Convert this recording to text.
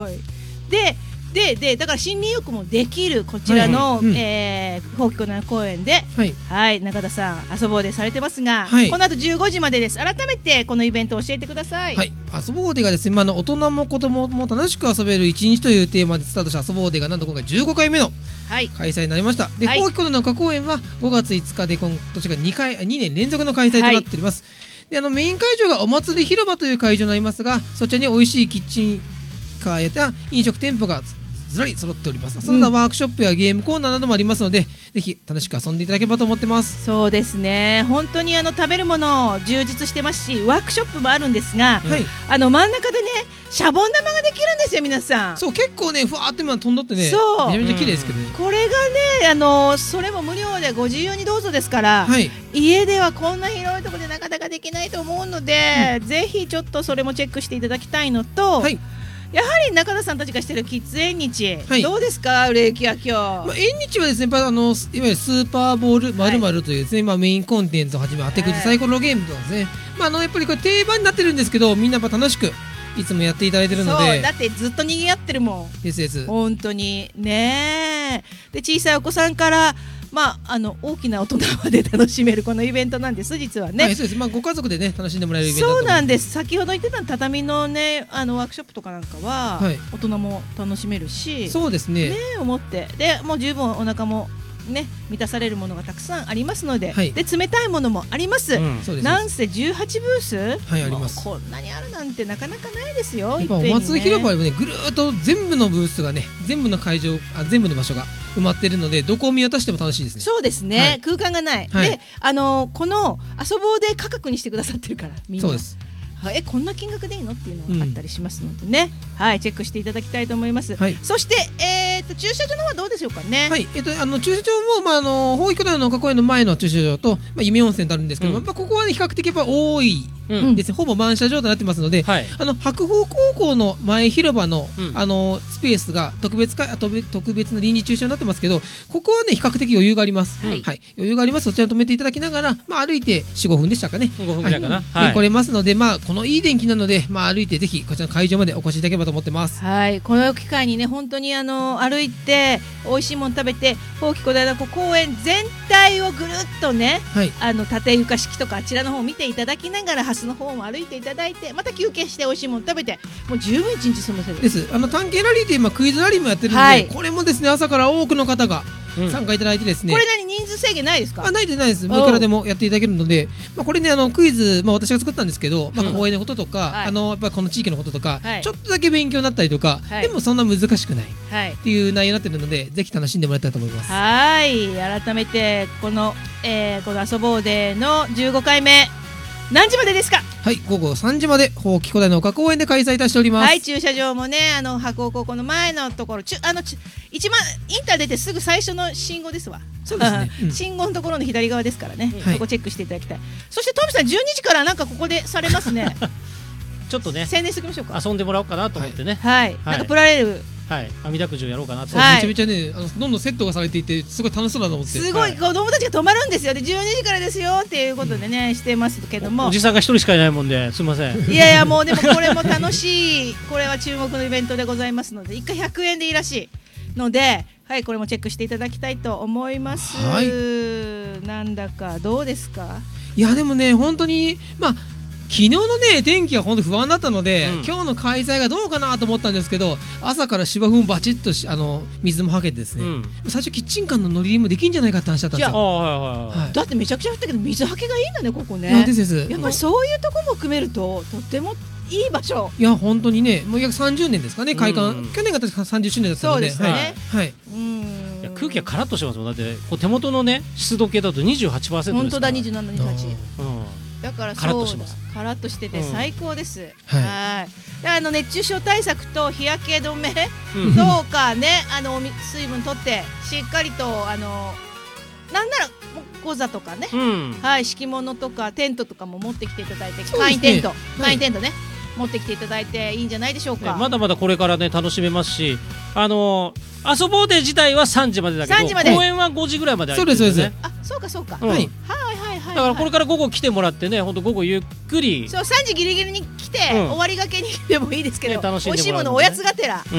だから森林浴もできるこちらのほうきこだ公園で、中田さん遊ぼうでされてますが、この後15時までです。改めてこのイベントを教えてください。 遊ぼうでがですね、大人も子供も楽しく遊べる一日というテーマでスタートした遊ぼうでがなんと今回15回目の開催になりました。で、ほうきこだ中公園は5月5日で今年が2年連続の開催となっております。で、メイン会場がお祭り広場という会場になりますが、そちらに美味しいキッチンカーや飲食店舗がずらり揃っております。そんなワークショップやゲームコーナーなどもありますので、ぜひ楽しく遊んでいただければと思ってます。 そうですね、本当に食べるもの充実してますし、ワークショップもあるんですが、真ん中でねシャボン玉ができるんですよ。皆さん、 そう、結構ねふわーって飛んどってね、めちゃめちゃ綺麗ですけどね、 これがねそれも無料でご自由にどうぞですから、家ではこんな広いところでなかなかできないと思うので、ぜひちょっとそれもチェックしていただきたいのと、やはり中田さんたちがしてるキッズ縁日、どうですか、売れ行きは今日。 縁日はですね、いわゆるスーパーボール〇〇というですね、メインコンテンツをはじめ当てくじサイコロゲームとかですね、やっぱりこれ定番になってるんですけど、みんなやっぱ楽しくいつもやっていただいてるので。 そうだってずっと賑わってるもんです本当にね。で、小さいお子さんから大きな大人まで楽しめるこのイベントなんです、実はね。 そうです。ご家族でね楽しんでもらえるイベントだと思います。 そうなんです。先ほど言ってた畳のねワークショップとかなんかは、大人も楽しめるし、 そうですね。 思ってでもう十分お腹もね満たされるものがたくさんありますので、で冷たいものもあります。なんせ18ブース、 あります。 こんなにあるなんてなかなかないですよ。 やっぱお祭り広場でねぐるーっと全部のブースがね、全部の会場全部の場所が埋まってるので、どこを見渡しても楽しいですね。 そうですね、空間がない、でこの遊ぼうで価格にしてくださってるから、みんなそうです。 こんな金額でいいのっていうのがあったりしますのでね、チェックしていただきたいと思います。そして駐車場の方はどうでしょうかね。 駐車場もほうきこだ中公園の前の駐車場と夢温泉とあるんですけども、ここはね比較的やっぱ多いですね。ほぼ満車状態になってますので、白鵬高校の前広場のスペースが特別な臨時駐車になってますけど、ここはね比較的余裕があります。余裕があります。そちらに止めていただきながら、歩いて 4,5 分でしたかね、 5分ぐらいかな、 来れますので、このいい天気なので、歩いてぜひこちらの会場までお越しいただければと思ってます。 この機会にね本当に歩いて美味しいもの食べて、ほうきこだ中公園全体をぐるっとね、縦床式とかあちらの方を見ていただきながら、ハスの方も歩いていただいて、また休憩して美味しいもの食べて、もう十分一日過ごせるです。探検ラリーでクイズラリーもやってるので、これもですね朝から多くの方が参加いただいてですね、 これ人数制限ないですか？ ないです。いくらでもやっていただけるので、これねクイズ、私が作ったんですけど、公園のこととか、やっぱこの地域のこととか、ちょっとだけ勉強になったりとか、でもそんな難しくないっていう内容になってるので、ぜひ楽しんでもらいたいと思います。 改めてこの遊ぼうでの15回目何時までですか？ 午後3時までほうきこだ中公園で開催いたしております。 駐車場もね白鵬高校の前のところ、一番インター出てすぐ最初の信号ですわ。 そうですね、 信号のところの左側ですからね、そこチェックしていただきたい。そしてトミさん12時からなんかここでされますね。 ちょっとね宣伝しておきましょうか。 遊んでもらおうかなと思ってね。 なんかプラレール、 網だくじをやろうかなと。 めちゃめちゃねどんどんセットがされていて、すごい楽しそうだと思って、 すごい子供たちが泊まるんですよ。で12時からですよっていうことでね、してますけども、 おじさんが1人しかいないもんですいません。 いやもうでもこれも楽しいこれは注目のイベントでございますので、1回100円でいいらしいので、これもチェックしていただきたいと思います。なんだかどうですか？ いやでもね本当に昨日のね天気が本当不安だったので、今日の開催がどうかなと思ったんですけど、朝から芝生もバチッと水もはけてですね、最初キッチンカーの乗り入れもできんじゃないかって話だったんですよ。 だってめちゃくちゃ降ったけど水はけがいいんだねここね。やっぱりそういうとこも含めるととってもいい場所。 いや本当にね、もう約30年ですかね、開館、去年が確か30周年だったので、 そうですね。 空気がカラッとしてますもん。だって手元のね湿度計だと 28% ですから。 本当だ、27、28。だからカラッとしてます。 カラッとしてて最高です。熱中症対策と日焼け止めとかね、水分とってしっかりとなんなら講座とかね、敷物とかテントとかも持ってきていただいて、簡易テントね持ってきていただいていいんじゃないでしょうか。 まだまだこれからね楽しめますし、遊ぼうで自体は3時までだけど、公園は5時ぐらいまで開いてるんですね。そうか。だからこれから午後来てもらってね、本当午後ゆっくり。 そう3時ギリギリに来て終わりがけにでもいいですけど、美味しいものおやつがてら